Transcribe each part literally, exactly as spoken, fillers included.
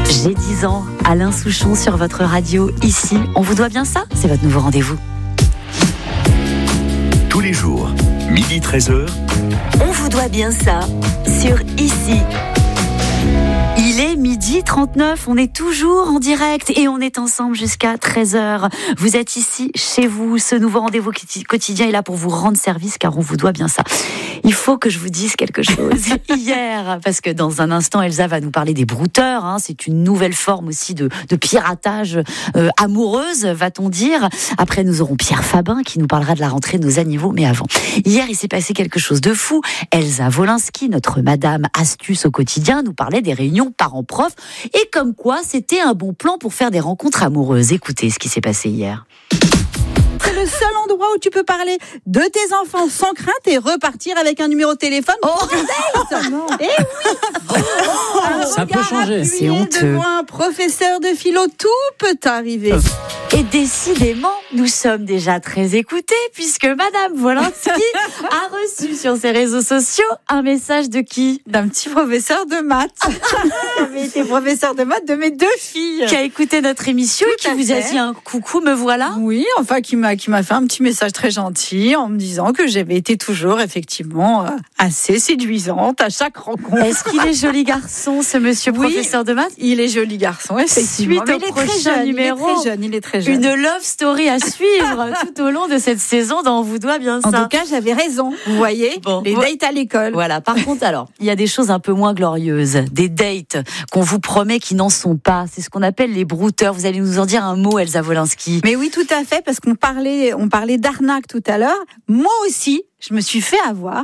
J'ai dix ans, Alain Souchon sur votre radio, ici. On vous doit bien ça ? C'est votre nouveau rendez-vous. Tous les jours, midi treize heures. On vous doit bien ça sur Ici. Il est midi trente-neuf, on est toujours en direct et on est ensemble jusqu'à treize heures. Vous êtes ici, chez vous, ce nouveau rendez-vous quotidien est là pour vous rendre service car on vous doit bien ça. Il faut que je vous dise quelque chose hier, parce que dans un instant, Elsa va nous parler des brouteurs. Hein, c'est une nouvelle forme aussi de, de piratage euh, amoureuse, va-t-on dire. Après, nous aurons Pierre Fabin qui nous parlera de la rentrée de nos animaux. Mais avant, hier, il s'est passé quelque chose de fou. Elsa Wolinski, notre Madame Astuce au quotidien, nous parlait des réunions parents-profs et comme quoi c'était un bon plan pour faire des rencontres amoureuses. Écoutez ce qui s'est passé hier. C'est le seul endroit où tu peux parler de tes enfants sans crainte et repartir avec un numéro de téléphone. Oh, non. Eh oui. Oh, ça peut changer. C'est honteux. Devant un professeur de philo, tout peut arriver. Et décidément, nous sommes déjà très écoutés puisque Madame Wolinski a reçu sur ses réseaux sociaux un message de qui ? D'un petit professeur de maths. Qui avait été professeur de maths de mes deux filles. Qui a écouté notre émission et qui vous a dit un coucou, me voilà ? Oui, enfin qui m'a qui m'a fait un petit message très gentil en me disant que j'avais été toujours effectivement euh, assez séduisante à chaque rencontre. Est-ce qu'il est joli garçon, ce monsieur oui, professeur de maths ? Il est joli garçon, effectivement. Suite au prochain numéro, il est très jeune, il est très jeune. Une love story à suivre tout au long de cette saison dont on vous doit bien ça. En tout cas, j'avais raison. Vous voyez, bon, les dates à l'école. Voilà. Par contre, alors, il y a des choses un peu moins glorieuses, des dates qu'on vous promet qui n'en sont pas. C'est ce qu'on appelle les brouteurs. Vous allez nous en dire un mot, Elsa Wolinski. Mais oui, tout à fait, parce qu'on parlait, on parlait d'arnaque tout à l'heure. Moi aussi, je me suis fait avoir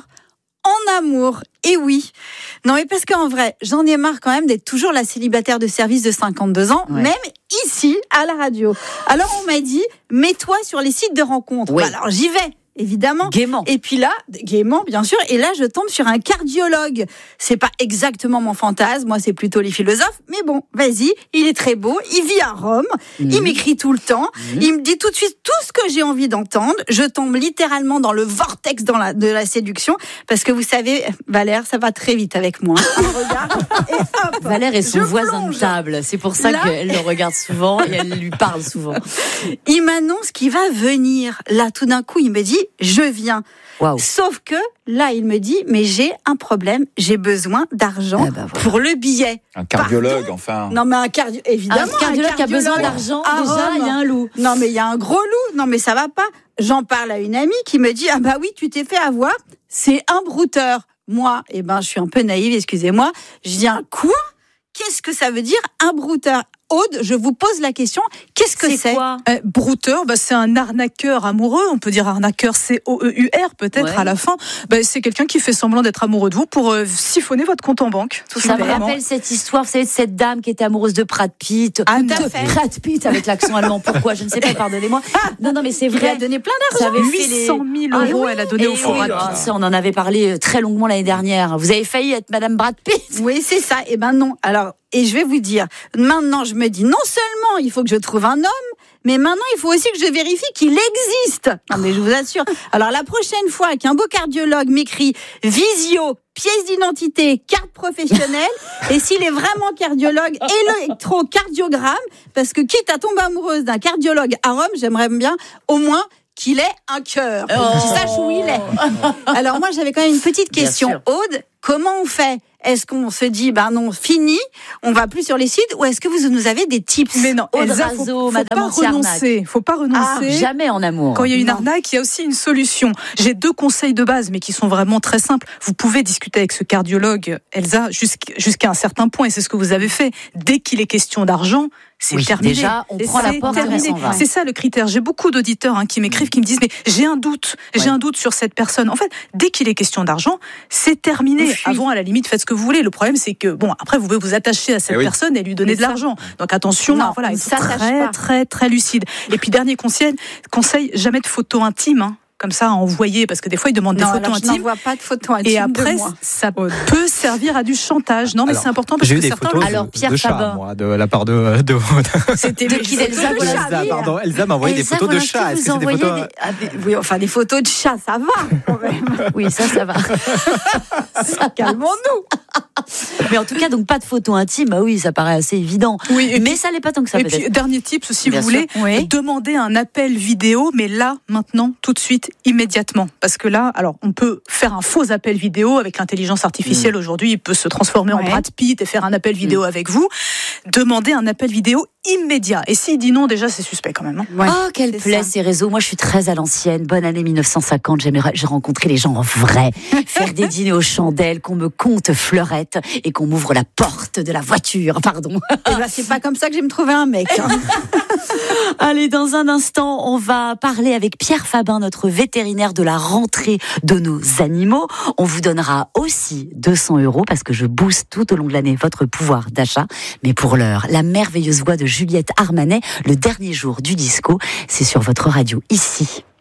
en amour. Et oui. Non, mais parce qu'en vrai, j'en ai marre quand même d'être toujours la célibataire de service de cinquante-deux ans, ouais. Même ici, à la radio. Alors, on m'a dit, mets-toi sur les sites de rencontres. Oui. Alors, j'y vais. Évidemment. Gaiement. Et puis là, gaiement, bien sûr. Et là, je tombe sur un cardiologue. C'est pas exactement mon fantasme. Moi, c'est plutôt les philosophes. Mais bon, vas-y. Il est très beau. Il vit à Rome. Mmh. Il m'écrit tout le temps. Mmh. Il me dit tout de suite tout ce que j'ai envie d'entendre. Je tombe littéralement dans le vortex dans la, de la séduction. Parce que vous savez, Valère, ça va très vite avec moi. Un regard. Et hop, Valère est son voisin plonge. de table. C'est pour ça là... qu'elle le regarde souvent et elle lui parle souvent. Il m'annonce qu'il va venir. Là, tout d'un coup, il me dit, je viens. Wow. Sauf que là, il me dit, mais j'ai un problème, j'ai besoin d'argent ah bah voilà. pour le billet. Un cardiologue, Pardon enfin. Non, mais un cardio, évidemment. Un cardiologue, un cardiologue qui a besoin d'argent. Ah, déjà, il y a un loup. Non, mais il y a un gros loup. Non, mais ça va pas. J'en parle à une amie qui me dit, ah bah oui, tu t'es fait avoir. C'est un brouteur. Moi, eh ben, je suis un peu naïve, excusez-moi. Je dis, un quoi ? Qu'est-ce que ça veut dire, un brouteur ? Aude, je vous pose la question, qu'est-ce que c'est, c'est quoi euh, Brouteur, bah, c'est un arnaqueur amoureux, on peut dire arnaqueur C O E U R peut-être ouais. à la fin. Bah, c'est quelqu'un qui fait semblant d'être amoureux de vous pour euh, siphonner votre compte en banque. Tout ça simplement. Me rappelle cette histoire, vous savez, de cette dame qui était amoureuse de Brad Pitt. Ah, tout à fait. Brad Pitt avec l'accent allemand, pourquoi ? Je ne sais pas, pardonnez-moi. Non, non, mais c'est vrai. Elle a donné plein d'argent. huit cent mille euros, ah, oui. Elle a donné au fond. Oui, ça, on en avait parlé très longuement l'année dernière. Vous avez failli être Madame Brad Pitt. Oui, c'est ça. Eh ben non. Alors, et je vais vous dire, maintenant, je me dis, non seulement il faut que je trouve un homme, mais maintenant, il faut aussi que je vérifie qu'il existe. Non, mais je vous assure. Alors, la prochaine fois qu'un beau cardiologue m'écrit visio, pièce d'identité, carte professionnelle, et s'il est vraiment cardiologue, électrocardiogramme, parce que quitte à tomber amoureuse d'un cardiologue à Rome, j'aimerais bien au moins qu'il ait un cœur, pour oh. qu'il sache où il est. Alors moi, j'avais quand même une petite question. Aude, comment on fait ? Est-ce qu'on se dit, ben non, fini, on va plus sur les sites, ou est-ce que vous nous avez des tips ? Mais non, Aude Elsa, Razo, faut, faut Madame pas renoncer. Faut pas renoncer. Ah, jamais en amour. Quand il y a une non. arnaque, il y a aussi une solution. J'ai deux conseils de base, mais qui sont vraiment très simples. Vous pouvez discuter avec ce cardiologue, Elsa, jusqu'à un certain point, et c'est ce que vous avez fait. Dès qu'il est question d'argent, c'est oui, terminé. Déjà, on et prend la porte et on s'en va. C'est ça le critère. J'ai beaucoup d'auditeurs hein, qui m'écrivent, qui me disent, mais j'ai un doute, ouais. j'ai un doute sur cette personne. En fait, dès qu'il est question d'argent, c'est terminé. Oui. Avant, à la limite, faites ce que vous voulez. Le problème, c'est que, bon, après, vous pouvez vous attacher à cette eh oui. personne et lui donner mais de ça, l'argent. Donc attention, non, voilà, il faut très, très, très lucide. Et puis, dernier conseil, conseil, jamais de photos intimes, hein. comme ça à envoyer, parce que des fois ils demandent non, des photos alors, intimes. Je n'envoie pas de photos intimes. Et après, de moi. ça peut servir à du chantage. Non, mais alors, c'est important parce j'ai que eu des certains. photos de, Alors, Pierre de chats, Faber. moi, de la part de. de... C'était de qui d'Elsa, de voilà. chat. Elsa, pardon, Elsa m'a envoyé Elsa, des photos voilà, de qui chats. vous Est-ce que c'est des envoyait photos des- Ah, mais- oui, enfin, des photos de chats, ça va quand même. Oui, ça, ça va. Ça, Calmons-nous. Mais en tout cas, donc pas de photos intimes. Bah oui, ça paraît assez évident. Oui, et mais puis- ça l'est pas tant que ça Et peut-être. puis, dernier tip, si Bien vous sûr. voulez, Oui. demandez un appel vidéo, mais là, maintenant, tout de suite, immédiatement. Parce que là, alors, on peut faire un faux appel vidéo avec l'intelligence artificielle. Mmh. Aujourd'hui, il peut se transformer en Ouais. Brad Pitt et faire un appel vidéo Mmh. avec vous. Demandez un appel vidéo immédiat. Et s'il dit non, déjà, c'est suspect quand même. hein. Ouais, Oh, quelle c'est plaît ça. ces réseaux. Moi, je suis très à l'ancienne. Bonne année mille neuf cent cinquante. J'aimerais, j'ai rencontré les gens en vrai. Faire des dîners aux chandelles, qu'on me compte fleurette et qu'on m'ouvre la porte de la voiture. Pardon. Eh ben, c'est pas comme ça que je vais me trouver un mec. hein. Allez, dans un instant, on va parler avec Pierre Fabin, notre vétérinaire de la rentrée de nos animaux. On vous donnera aussi deux cents euros parce que je booste tout au long de l'année votre pouvoir d'achat. Mais pour l'heure, la merveilleuse voix de Juliette Armanet, le dernier jour du disco, c'est sur votre radio ici.